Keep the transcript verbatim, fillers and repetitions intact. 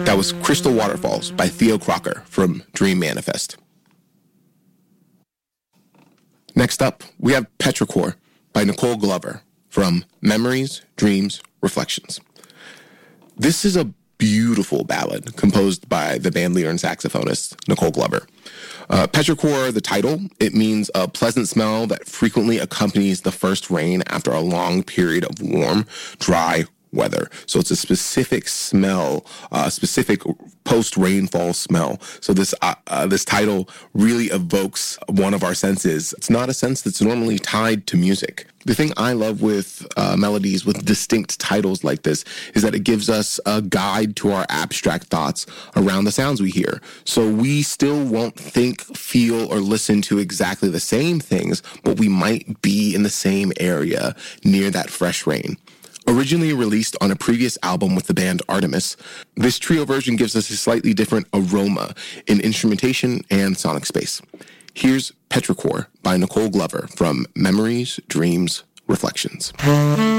That was Crystal Waterfalls by Theo Crocker from Dream Manifest. Next up, we have Petrichor by Nicole Glover from Memories, Dreams, Reflections. This is a beautiful ballad composed by the band leader and saxophonist Nicole Glover. Uh, Petrichor, the title, it means a pleasant smell that frequently accompanies the first rain after a long period of warm, dry weather. So it's a specific smell, uh, specific post-rainfall smell. So this uh, uh, this title really evokes one of our senses. It's not a sense that's normally tied to music. The thing I love with uh, melodies with distinct titles like this is that it gives us a guide to our abstract thoughts around the sounds we hear. So we still won't think, feel, or listen to exactly the same things, but we might be in the same area near that fresh rain. Originally released on a previous album with the band Artemis, this trio version gives us a slightly different aroma in instrumentation and sonic space. Here's Petrichor by Nicole Glover from Memories, Dreams, Reflections.